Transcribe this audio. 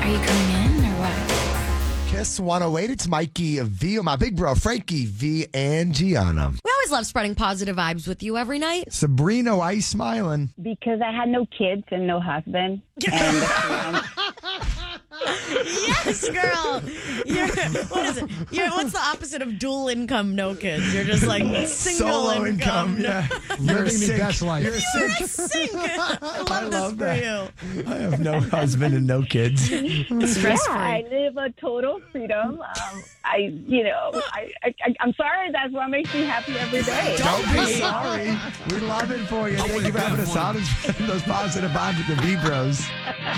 Are you coming in or what? Kiss 108. It's Mikey V, my big bro, Frankie V, and Gianna. We always love spreading positive vibes with you every night. Sabrina, why are you smiling? Because I had no kids and no husband. And Yes, girl. What is it? What's the opposite of dual income, no kids? You're just like single Solo income. Yeah. You're Living the best life. You're a You're sink. a sink. I love this love for that. you. I have no husband and no kids. Stress I free. live a total freedom. I'm sorry. That's what makes me happy every day. Don't be sorry. We love it for you. Thank you for having us on and spreading those positive vibes with the V Bros.